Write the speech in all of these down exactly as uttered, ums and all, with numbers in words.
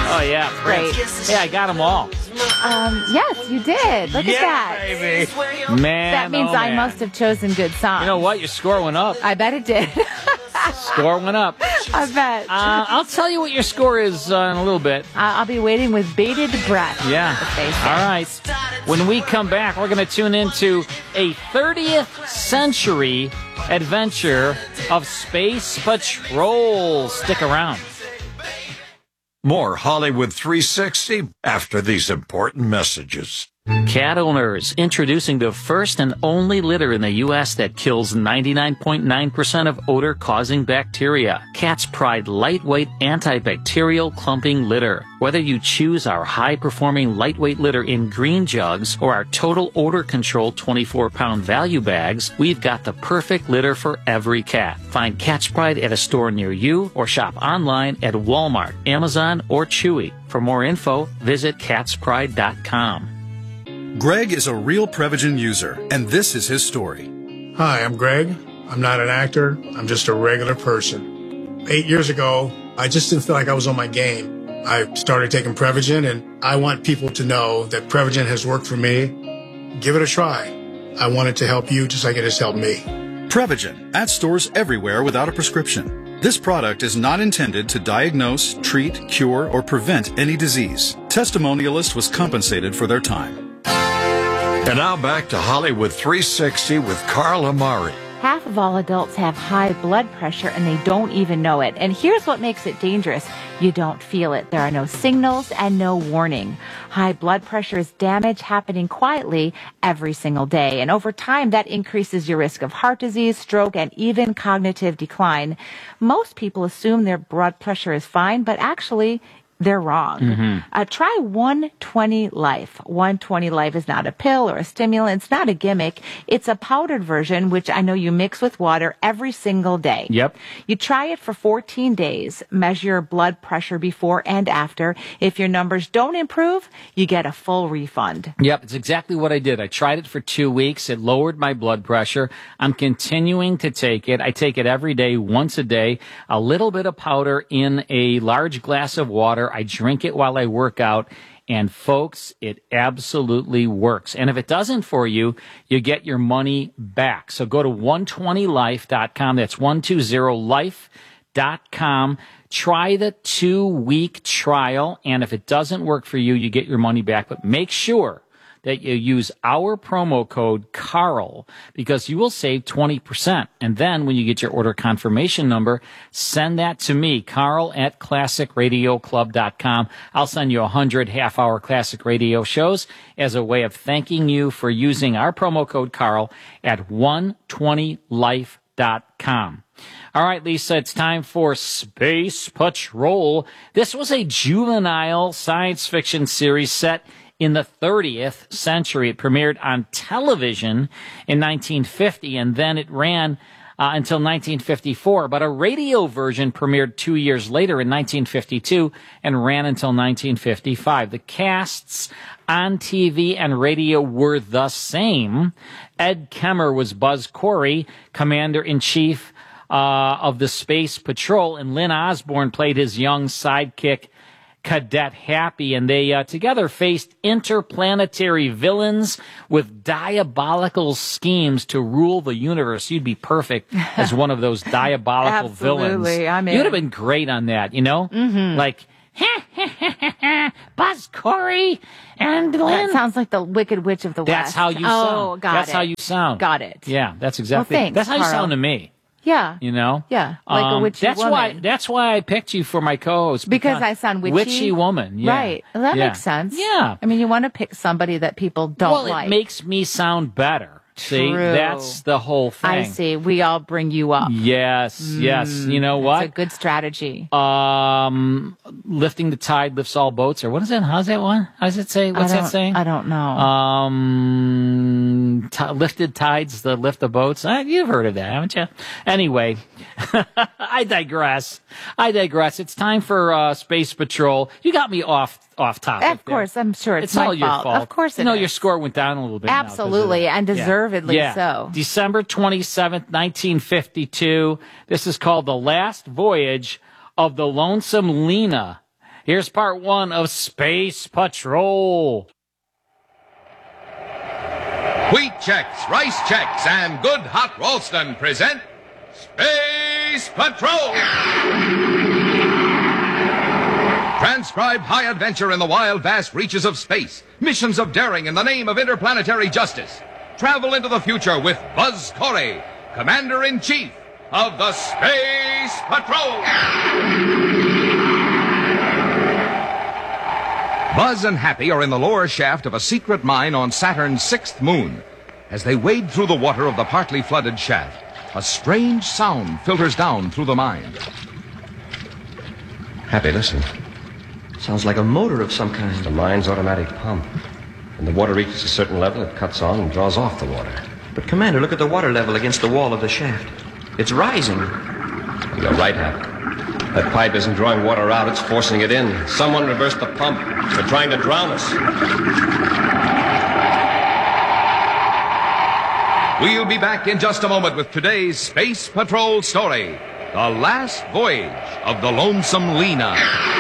Oh, yeah. Great. Hey, I got them all. Um, yes, you did. Look yeah, at that. Baby. Man, That means oh, I man. must have chosen good songs. You know what? Your score went up. I bet it did. Score went up. I bet. Uh, I'll tell you what your score is uh, in a little bit. I- I'll be waiting with bated breath. Yeah. as they say. All right. When we come back, we're going to tune into a thirtieth century adventure of Space Patrol. Stick around. More Hollywood three sixty after these important messages. Cat owners, introducing the first and only litter in the U S that kills ninety-nine point nine percent of odor-causing bacteria. Cat's Pride lightweight antibacterial clumping litter. Whether you choose our high-performing lightweight litter in green jugs or our total odor control twenty-four pound value bags, we've got the perfect litter for every cat. Find Cat's Pride at a store near you or shop online at Walmart, Amazon, or Chewy. For more info, visit cats pride dot com. Greg is a real Prevagen user, and this is his story. Hi, I'm Greg. I'm not an actor. I'm just a regular person. Eight years ago, I just didn't feel like I was on my game. I started taking Prevagen, and I want people to know that Prevagen has worked for me. Give it a try. I want it to help you just like it has helped me. Prevagen, at stores everywhere without a prescription. This product is not intended to diagnose, treat, cure, or prevent any disease. Testimonialist was compensated for their time. And now back to Hollywood three sixty with Carl Amari. Half of all adults have high blood pressure and they don't even know it. And here's what makes it dangerous. You don't feel it. There are no signals and no warning. High blood pressure is damage happening quietly every single day. And over time, that increases your risk of heart disease, stroke, and even cognitive decline. Most people assume their blood pressure is fine, but actually, they're wrong. Mm-hmm. Uh, try one twenty Life. one twenty Life is not a pill or a stimulant. It's not a gimmick. It's a powdered version, which I know you mix with water every single day. Yep. You try it for fourteen days. Measure your blood pressure before and after. If your numbers don't improve, you get a full refund. Yep, it's exactly what I did. I tried it for two weeks. It lowered my blood pressure. I'm continuing to take it. I take it every day, once a day, a little bit of powder in a large glass of water. I drink it while I work out, and folks, it absolutely works. And if it doesn't for you, you get your money back. So go to one twenty life dot com. That's one twenty life dot com. Try the two-week trial, and if it doesn't work for you, you get your money back. But make sure that you use our promo code CARL, because you will save twenty percent. And then when you get your order confirmation number, send that to me, Carl at classic radio club dot com. I'll send you one hundred half-hour classic radio shows as a way of thanking you for using our promo code CARL at one twenty life dot com. All right, Lisa, it's time for Space Patrol. This was a juvenile science fiction series set in the thirtieth century. It premiered on television in nineteen fifty, and then it ran uh, until nineteen fifty-four. But a radio version premiered two years later in nineteen fifty-two and ran until nineteen fifty-five. The casts on T V and radio were the same. Ed Kemmer was Buzz Corey, Commander-in-Chief uh, of the Space Patrol, and Lynn Osborne played his young sidekick, Cadet Happy, and they uh, together faced interplanetary villains with diabolical schemes to rule the universe. You'd be perfect as one of those diabolical villains. Absolutely, I'm in. You'd have been great on that, you know? Mm-hmm. Like, Buzz Corey and Lynn. That sounds like the Wicked Witch of the That's West. how you oh, sound. got That's it. how you sound. Got it. Yeah, that's exactly. Well, thanks, that's how you Carl. sound to me. Yeah. You know? Yeah, like a Um, witchy that's woman. Why, that's why I picked you for my co-host. Because I sound witchy? Witchy woman, yeah. Right. Well, that Yeah. makes sense. Yeah. I mean, you want to pick somebody that people don't well, like. it makes me sound better. See, True. that's the whole thing. I see. We all bring you up. Yes, yes. You know what? It's a good strategy. Um, lifting the tide lifts all boats, or what is that? How's that one? How does it say? What's I that don't- saying? I don't know. Um, t- lifted tides that lift the boats. Uh, you've heard of that, haven't you? Anyway, I digress. I digress. It's time for uh, Space Patrol. You got me off off topic. Of course, there. I'm sure it's, It's my all your fault. fault. Of course it No, is. your score went down a little bit. now 'cause of Absolutely, that. and Yeah. deservedly Yeah. so. December twenty-seventh, nineteen fifty-two. This is called The Last Voyage of the Lonesome Lena. Here's part one of Space Patrol. Wheat Chex, Rice Chex, and Good Hot Ralston present Space Patrol! Transcribed high adventure in the wild, vast reaches of space. Missions of daring in the name of interplanetary justice. Travel into the future with Buzz Corey, Commander-in-Chief of the Space Patrol. Buzz and Happy are in the lower shaft of a secret mine on Saturn's sixth moon. As they wade through the water of the partly flooded shaft, a strange sound filters down through the mine. Happy, listen. Sounds like a motor of some kind. The mine's automatic pump. When the water reaches a certain level, it cuts on and draws off the water. But, Commander, look at the water level against the wall of the shaft. It's rising. You're right, Happy. That pipe isn't drawing water out, it's forcing it in. Someone reversed the pump. They're trying to drown us. We'll be back in just a moment with today's Space Patrol story, The Last Voyage of the Lonesome Lena.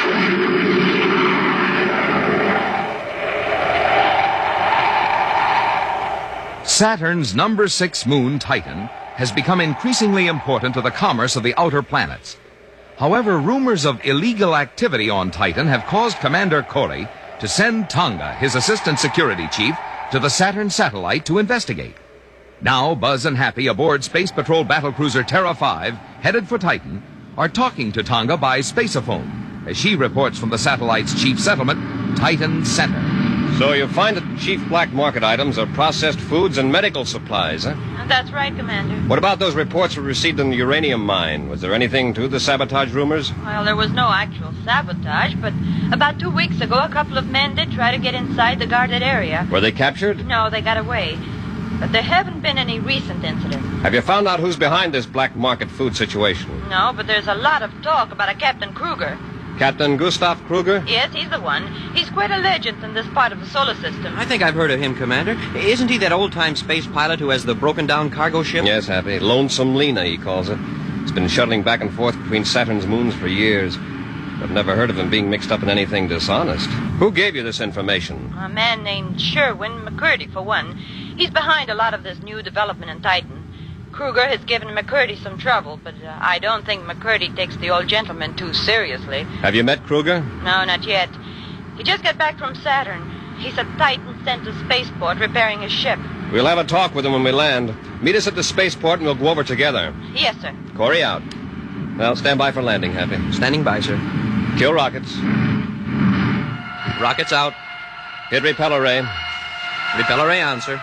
Saturn's number six moon, Titan, has become increasingly important to the commerce of the outer planets. However, rumors of illegal activity on Titan have caused Commander Corey to send Tonga, his assistant security chief, to the Saturn satellite to investigate. Now, Buzz and Happy aboard Space Patrol battlecruiser Terra five, headed for Titan, are talking to Tonga by spaceophone, as she reports from the satellite's chief settlement, Titan Center. So you find that chief black market items are processed foods and medical supplies, huh? That's right, Commander. What about those reports we received in the uranium mine? Was there anything to the sabotage rumors? Well, there was no actual sabotage, but about two weeks ago, a couple of men did try to get inside the guarded area. Were they captured? No, they got away. But there haven't been any recent incidents. Have you found out who's behind this black market food situation? No, but there's a lot of talk about a Captain Kruger. Captain Gustav Kruger? Yes, he's the one. He's quite a legend in this part of the solar system. I think I've heard of him, Commander. Isn't he that old-time space pilot who has the broken-down cargo ship? Yes, Happy. Lonesome Lena, he calls it. He's been shuttling back and forth between Saturn's moons for years. I've never heard of him being mixed up in anything dishonest. Who gave you this information? A man named Sherwin McCurdy, for one. He's behind a lot of this new development in Titan. Kruger has given McCurdy some trouble, but uh, I don't think McCurdy takes the old gentleman too seriously. Have you met Kruger? No, not yet. He just got back from Saturn. He's at Titan Center Spaceport repairing his ship. We'll have a talk with him when we land. Meet us at the spaceport and we'll go over together. Yes, sir. Corey out. Well, stand by for landing, Happy. Standing by, sir. Kill rockets. Rockets out. Hit repel array. Repel array on, sir.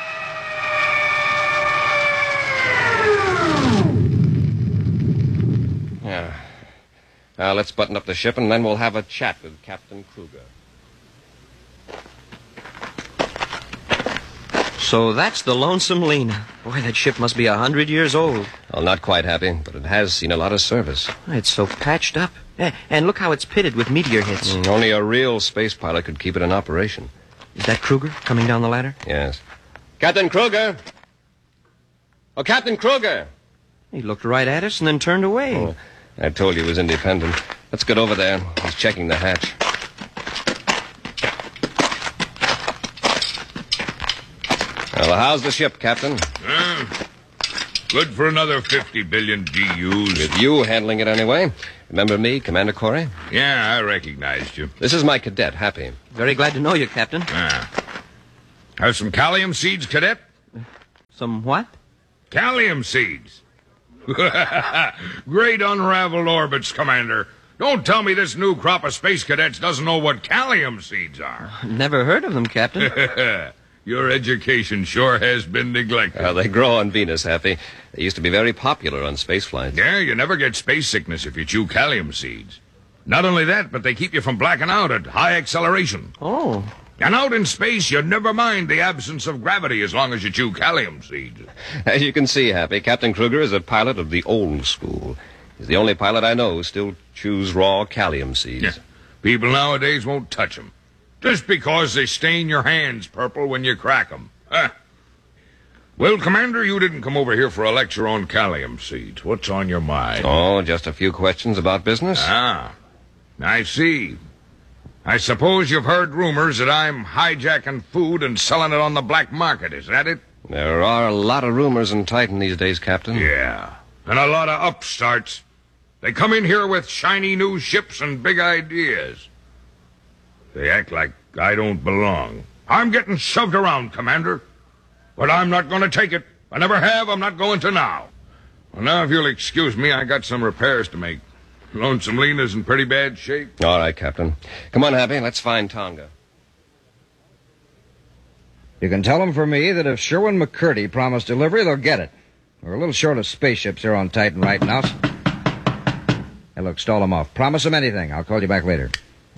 Yeah. Now, let's button up the ship, and then we'll have a chat with Captain Kruger. So that's the Lonesome Lena. Boy, that ship must be a hundred years old. Well, not quite, Happy, but it has seen a lot of service. It's so patched up. Eh, And look how it's pitted with meteor hits. Mm, only a real space pilot could keep it in operation. Is that Kruger coming down the ladder? Yes. Captain Kruger! Oh, Captain Kruger! He looked right at us and then turned away. Oh, I told you he was independent. Let's get over there. He's checking the hatch. Well, how's the ship, Captain? Uh, good for another fifty billion G Us. With you handling it anyway. Remember me, Commander Corey? Yeah, I recognized you. This is my cadet, Happy. Very glad to know you, Captain. Ah. Have some calcium seeds, cadet? Some what? Calcium seeds. Great unraveled orbits, Commander. Don't tell me this new crop of space cadets doesn't know what calcium seeds are. Never heard of them, Captain. Your education sure has been neglected. Uh, they grow on Venus, Happy. They used to be very popular on space flights. Yeah, you never get space sickness if you chew calcium seeds. Not only that, but they keep you from blacking out at high acceleration. Oh. And out in space, you never mind the absence of gravity as long as you chew calcium seeds. As you can see, Happy, Captain Kruger is a pilot of the old school. He's the only pilot I know who still chews raw calcium seeds. Yeah. People nowadays won't touch them. Just because they stain your hands purple when you crack them. Huh. Well, Commander, you didn't come over here for a lecture on calcium seeds. What's on your mind? Oh, just a few questions about business. Ah, I see. I suppose you've heard rumors that I'm hijacking food and selling it on the black market. Is that it? There are a lot of rumors in Titan these days, Captain. Yeah, and a lot of upstarts. They come in here with shiny new ships and big ideas. They act like I don't belong. I'm getting shoved around, Commander. But I'm not going to take it. I never have. I'm not going to now. Well, now, if you'll excuse me, I got some repairs to make. Lonesome Lena's in pretty bad shape. All right, Captain. Come on, Happy. Let's find Tonga. You can tell them for me that if Sherwin McCurdy promised delivery, they'll get it. We're a little short of spaceships here on Titan right now. Hey, look, stall them off. Promise them anything. I'll call you back later.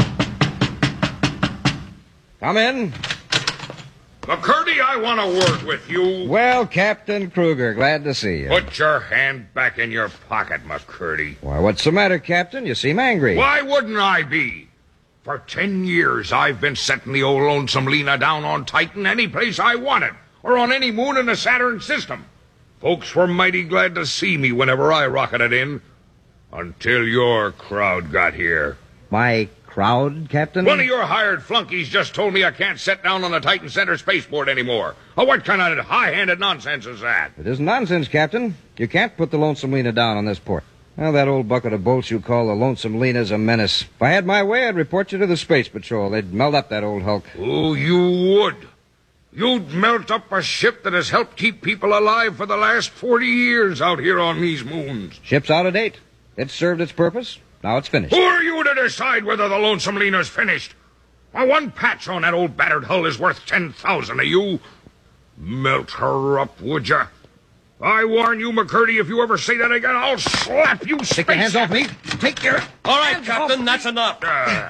Come in. McCurdy, I want to work with you. Well, Captain Kruger, glad to see you. Put your hand back in your pocket, McCurdy. Why, what's the matter, Captain? You seem angry. Why wouldn't I be? For ten years, I've been setting the old Lonesome Lena down on Titan any place I wanted, or on any moon in the Saturn system. Folks were mighty glad to see me whenever I rocketed in, until your crowd got here. My crowd, Captain? One of your hired flunkies just told me I can't sit down on the Titan Center spaceport anymore. Oh, what kind of high-handed nonsense is that? It isn't nonsense, Captain. You can't put the Lonesome Lena down on this port. Well, that old bucket of bolts you call the Lonesome Lena's a menace. If I had my way, I'd report you to the Space Patrol. They'd melt up that old hulk. Oh, you would. You'd melt up a ship that has helped keep people alive for the last forty years out here on these moons. Ship's out of date. It served its purpose. Now it's finished. Who are you to decide whether the Lonesome Lena's finished? Why, one patch on that old battered hull is worth ten thousand of you. Melt her up, would ya? I warn you, McCurdy, if you ever say that again, I'll slap you. Take your hands off me. Take your... All right, Captain, that's enough. Uh,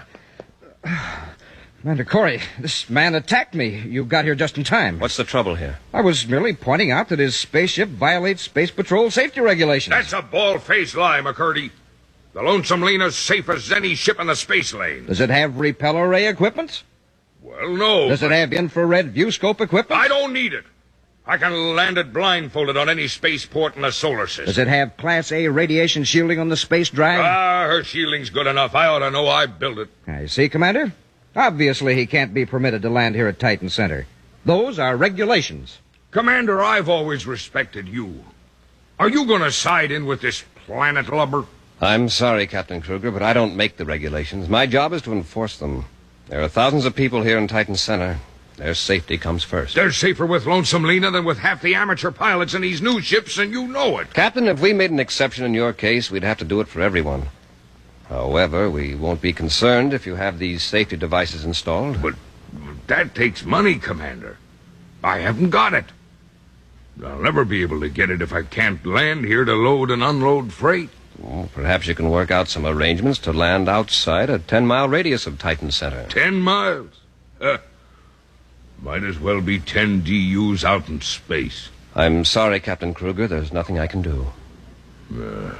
Commander Corey, this man attacked me. You got here just in time. What's the trouble here? I was merely pointing out that his spaceship violates Space Patrol safety regulations. That's a bald-faced lie, McCurdy. The Lonesome Lena's safe as any ship in the space lane. Does it have repel array equipment? Well, no. Does it have infrared view scope equipment? I don't need it. I can land it blindfolded on any spaceport in the solar system. Does it have Class A radiation shielding on the space drive? Ah, her shielding's good enough. I ought to know I built it. I see, Commander. Obviously, he can't be permitted to land here at Titan Center. Those are regulations. Commander, I've always respected you. Are you going to side in with this planet lubber? I'm sorry, Captain Kruger, but I don't make the regulations. My job is to enforce them. There are thousands of people here in Titan Center. Their safety comes first. They're safer with Lonesome Lena than with half the amateur pilots in these new ships, and you know it. Captain, if we made an exception in your case, we'd have to do it for everyone. However, we won't be concerned if you have these safety devices installed. But that takes money, Commander. I haven't got it. I'll never be able to get it if I can't land here to load and unload freight. Well, perhaps you can work out some arrangements to land outside a ten-mile radius of Titan Center. Ten miles? Uh, might as well be ten D Us out in space. I'm sorry, Captain Kruger. There's nothing I can do. Uh,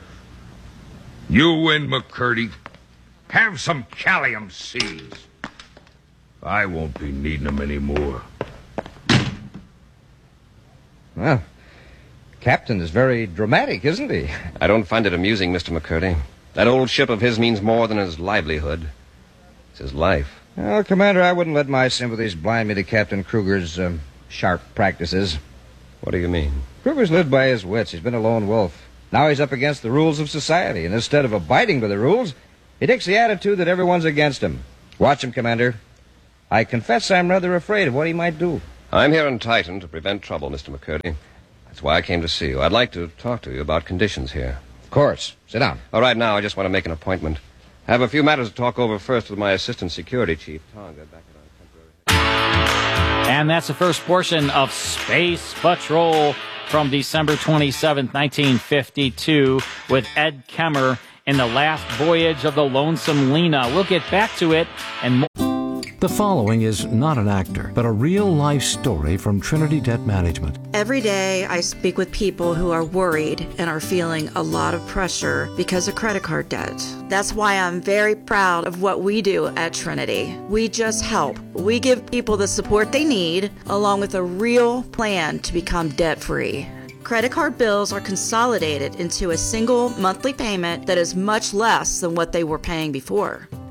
you win, McCurdy. Have some Callium Cs. I won't be needing them anymore. Well, Captain is very dramatic, isn't he? I don't find it amusing, Mister McCurdy. That old ship of his means more than his livelihood. It's his life. Well, Commander, I wouldn't let my sympathies blind me to Captain Kruger's um, sharp practices. What do you mean? Kruger's lived by his wits. He's been a lone wolf. Now he's up against the rules of society, and instead of abiding by the rules, he takes the attitude that everyone's against him. Watch him, Commander. I confess I'm rather afraid of what he might do. I'm here in Titan to prevent trouble, Mister McCurdy. That's why I came to see you. I'd like to talk to you about conditions here. Of course. Sit down. All right, now I just want to make an appointment. I have a few matters to talk over first with my assistant security chief, Tonga, back at our temporary... And that's the first portion of Space Patrol from December twenty-seventh, nineteen fifty-two, with Ed Kemmer in the last voyage of the Lonesome Lena. We'll get back to it and more. The following is not an actor, but a real-life story from Trinity Debt Management. Every day I speak with people who are worried and are feeling a lot of pressure because of credit card debt. That's why I'm very proud of what we do at Trinity. We just help. We give people the support they need, along with a real plan to become debt-free. Credit card bills are consolidated into a single monthly payment that is much less than what they were paying before.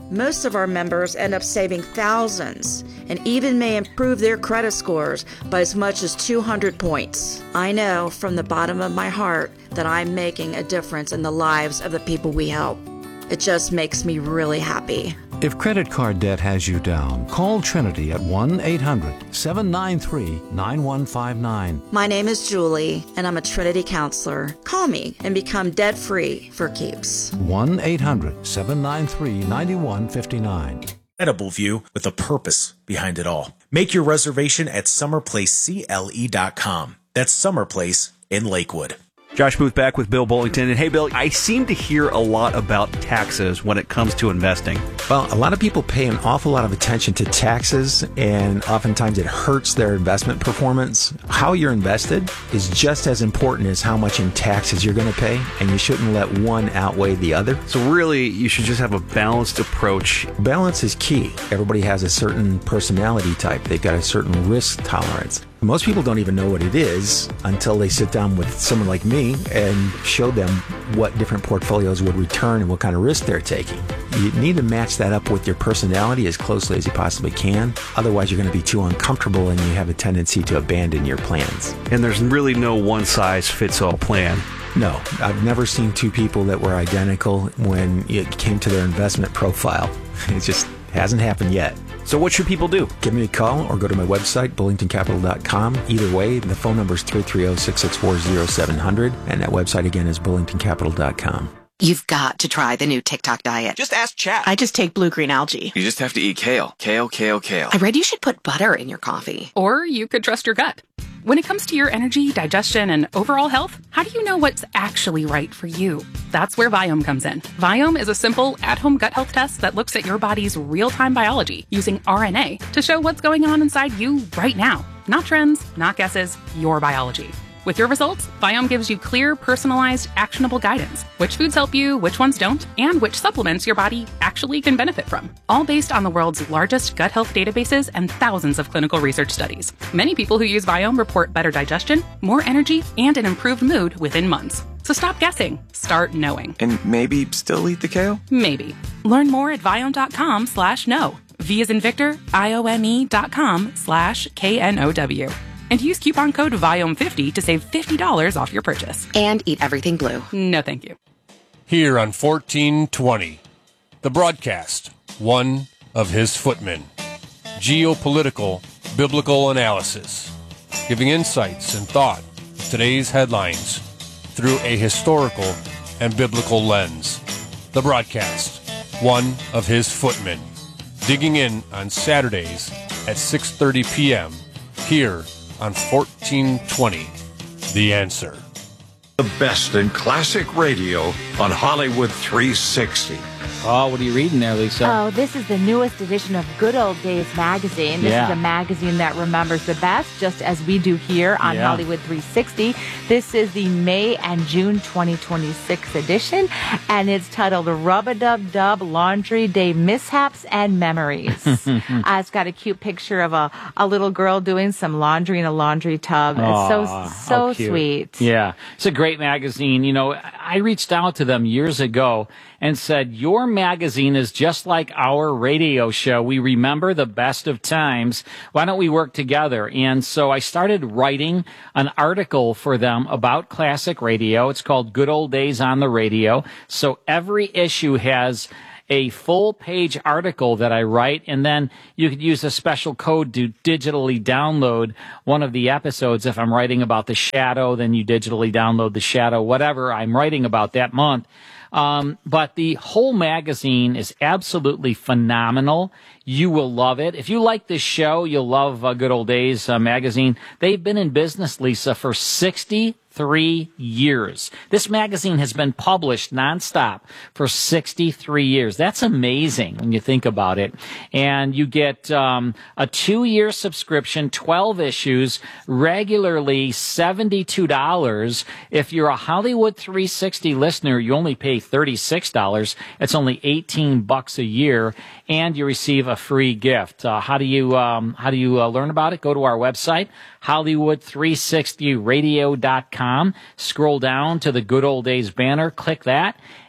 Most of our members end up saving thousands and even may improve their credit scores by as much as two hundred points. I know from the bottom of my heart that I'm making a difference in the lives of the people we help. It just makes me really happy. If credit card debt has you down, call Trinity at one eight hundred seven nine three nine one five nine. My name is Julie, and I'm a Trinity counselor. Call me and become debt-free for keeps. one eight hundred seven nine three nine one five nine. Incredible view with a purpose behind it all. Make your reservation at summer place C L E dot com. That's Summer Place in Lakewood. Josh Booth back with Bill Bullington. And hey, Bill, I seem to hear a lot about taxes when it comes to investing. Well, a lot of people pay an awful lot of attention to taxes, and oftentimes it hurts their investment performance. How you're invested is just as important as how much in taxes you're going to pay, and you shouldn't let one outweigh the other. So really, you should just have a balanced approach. Balance is key. Everybody has a certain personality type. They've got a certain risk tolerance. Most people don't even know what it is until they sit down with someone like me and show them what different portfolios would return and what kind of risk they're taking. You need to match that up with your personality as closely as you possibly can. Otherwise, you're going to be too uncomfortable and you have a tendency to abandon your plans. And there's really no one-size-fits-all plan. No, I've never seen two people that were identical when it came to their investment profile. It just hasn't happened yet. So what should people do? Give me a call or go to my website, bullington capital dot com. Either way, the phone number is three three zero, six six four, zero seven zero zero, and that website again is bullington capital dot com. You've got to try the new TikTok diet. Just ask Chat. I just take blue-green algae. You just have to eat kale. Kale, kale, kale. I read you should put butter in your coffee. Or you could trust your gut. When it comes to your energy, digestion, and overall health, how do you know what's actually right for you? That's where Viome comes in. Viome is a simple, at-home gut health test that looks at your body's real-time biology using R N A to show what's going on inside you right now. Not trends, not guesses, your biology. With your results, Viome gives you clear, personalized, actionable guidance. Which foods help you, which ones don't, and which supplements your body actually can benefit from. All based on the world's largest gut health databases and thousands of clinical research studies. Many people who use Viome report better digestion, more energy, and an improved mood within months. So stop guessing. Start knowing. And maybe still eat the kale? Maybe. Learn more at viome.com slash no. V as in Victor, I-O-M-E dot com slash K N O W. And use coupon code Viome fifty to save fifty dollars off your purchase. And eat everything blue. No, thank you. Here on fourteen twenty, the broadcast, one of his footmen. Geopolitical, biblical analysis, giving insights and thought of today's headlines through a historical and biblical lens. The broadcast, one of his footmen, digging in on Saturdays at six thirty p.m. here on fourteen twenty, The Answer. The best in classic radio on Hollywood three sixty. Oh, what are you reading there, Lisa? Oh, this is the newest edition of Good Old Days magazine. This Yeah. is a magazine that remembers the best, just as we do here on Yeah. Hollywood three sixty. This is the May and June twenty twenty-six edition, and it's titled Rub-a-Dub-Dub Laundry Day Mishaps and Memories. uh, it's got a cute picture of a, a little girl doing some laundry in a laundry tub. Aw, it's so, how so cute. sweet. Yeah, it's a great magazine. You know, I reached out to them years ago and said, your magazine is just like our radio show. We remember the best of times. Why don't we work together? And so I started writing an article for them about classic radio. It's called Good Old Days on the Radio. So every issue has a full page article that I write, and then you could use a special code to digitally download one of the episodes. If I'm writing about the shadow, then you digitally download the shadow, whatever I'm writing about that month. Um, but the whole magazine is absolutely phenomenal. You will love it. If you like this show, you'll love uh, Good Old Days uh, magazine. They've been in business, Lisa, for sixty-three years. This magazine has been published nonstop for sixty-three years. That's amazing when you think about it. And you get um, a two-year subscription, twelve issues, regularly seventy-two dollars. If you're a Hollywood three sixty listener, you only pay thirty-six dollars. It's only eighteen bucks a year, and you receive a free gift. Uh, how do you um, how do you uh, learn about it? Go to our website, Hollywood three sixty radio dot com. Scroll down to the Good Old Days banner, click that,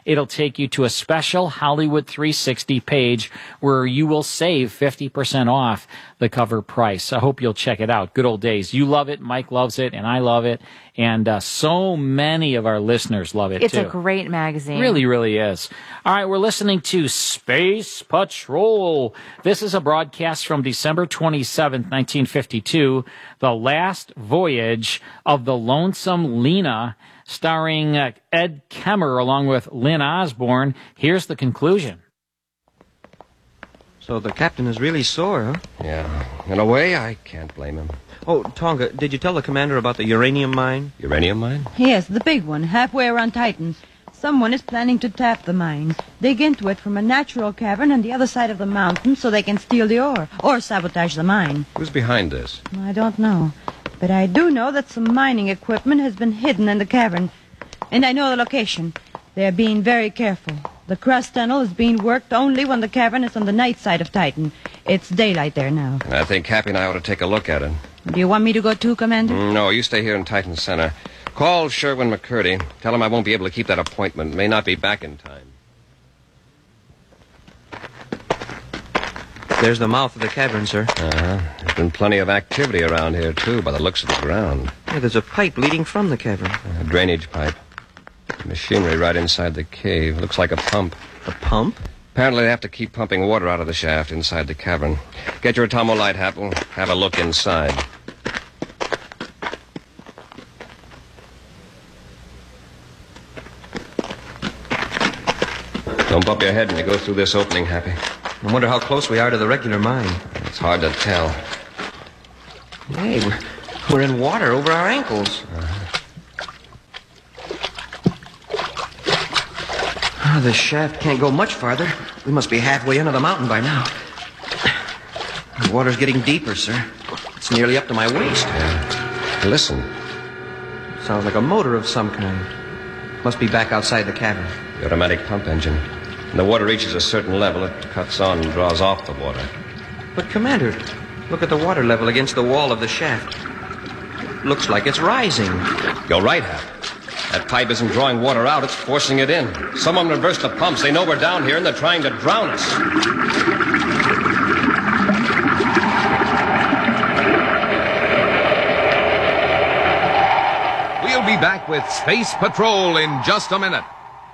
it'll take you to a special Hollywood three sixty page where you will save fifty percent off the cover price. I hope you'll check it out. Good old days. You love it. Mike loves it. And I love it. And uh, so many of our listeners love it, it's too. It's a great magazine. Really, really is. All right, we're listening to Space Patrol. This is a broadcast from December twenty-seventh, nineteen fifty-two, the last voyage of the Lonesome Lena, starring uh, Ed Kemmer along with Lynn Osborne. Here's the conclusion. So the captain is really sore, huh? Yeah. In a way, I can't blame him. Oh, Tonga, did you tell the commander about the uranium mine? Uranium mine? Yes, the big one, halfway around Titan. Someone is planning to tap the mine, dig into it from a natural cavern on the other side of the mountain so they can steal the ore, or sabotage the mine. Who's behind this? I don't know. But I do know that some mining equipment has been hidden in the cavern. And I know the location. They're being very careful. The crust tunnel is being worked only when the cavern is on the night side of Titan. It's daylight there now. I think Happy and I ought to take a look at it. Do you want me to go too, Commander? Mm, no, you stay here in Titan Center. Call Sherwin McCurdy. Tell him I won't be able to keep that appointment. May not be back in time. There's the mouth of the cavern, sir. Uh-huh. There's been plenty of activity around here, too, by the looks of the ground. Yeah, there's a pipe leading from the cavern. A drainage pipe. Machinery right inside the cave. Looks like a pump. A pump? Apparently they have to keep pumping water out of the shaft inside the cavern. Get your atomo light, Hap. We'll have a look inside. Don't bump your head when you go through this opening, Happy. I wonder how close we are to the regular mine. It's hard to tell. Hey, we're, we're in water over our ankles. Uh-huh. Oh, the shaft can't go much farther. We must be halfway into the mountain by now. The water's getting deeper, sir. It's nearly up to my waist. Yeah. Listen. Sounds like a motor of some kind. Must be back outside the cavern. The automatic pump engine. When the water reaches a certain level, it cuts on and draws off the water. But, Commander, look at the water level against the wall of the shaft. Looks like it's rising. You're right, Hap. That pipe isn't drawing water out, it's forcing it in. Someone reversed the pumps. They know we're down here, and they're trying to drown us. We'll be back with Space Patrol in just a minute.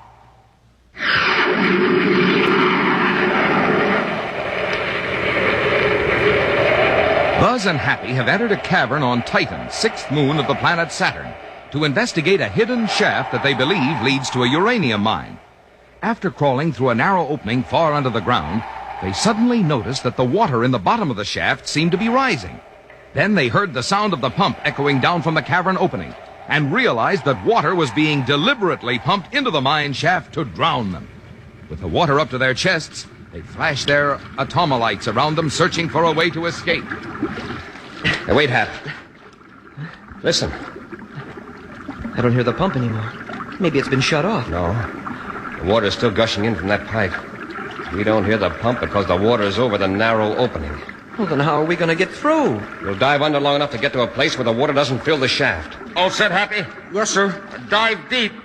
Buzz and Happy have entered a cavern on Titan, sixth moon of the planet Saturn, to investigate a hidden shaft that they believe leads to a uranium mine. After crawling through a narrow opening far under the ground, they suddenly noticed that the water in the bottom of the shaft seemed to be rising. Then they heard the sound of the pump echoing down from the cavern opening and realized that water was being deliberately pumped into the mine shaft to drown them. With the water up to their chests, they flashed their atomolites around them, searching for a way to escape. Hey, wait, Hap. Listen. I don't hear the pump anymore. Maybe it's been shut off. No. The water's still gushing in from that pipe. We don't hear the pump because the water's over the narrow opening. Well, then how are we going to get through? We'll dive under long enough to get to a place where the water doesn't fill the shaft. All set, Happy? Yes, sir. Dive deep.